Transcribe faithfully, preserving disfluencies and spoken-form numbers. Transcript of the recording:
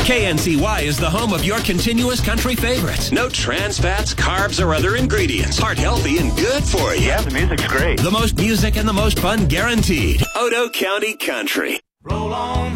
K N C Y is the home of your continuous country favorites. No trans fats, carbs, or other ingredients. Heart healthy and good for you. Yeah, the music's great. The most music and the most fun guaranteed. Odo County Country. Roll on.